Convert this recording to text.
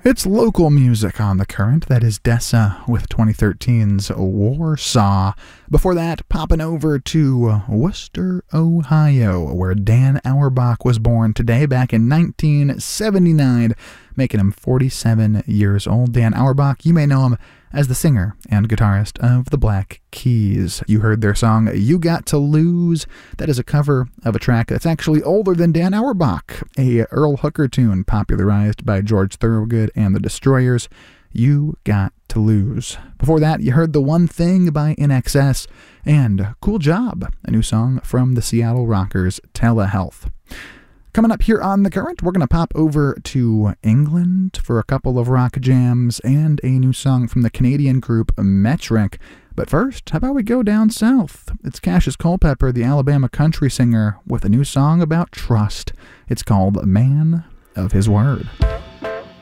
It's local music on The Current. That is Dessa with 2013's Warsaw. Before that, popping over to Worcester, Ohio, where Dan Auerbach was born today back in 1979, making him 47 years old. Dan Auerbach, you may know him as the singer and guitarist of the Black Keys. You heard their song, You Got to Lose. That is a cover of a track that's actually older than Dan Auerbach, a Earl Hooker tune popularized by George Thorogood and the Destroyers. You Got to Lose. Before that, you heard The One Thing by INXS and Cool Job, a new song from the Seattle Rockers, Telehealth. Coming up here on The Current, we're going to pop over to England for a couple of rock jams and a new song from the Canadian group Metric. But first, how about we go down south? It's Cassius Culpepper, the Alabama country singer, with a new song about trust. It's called Man of His Word.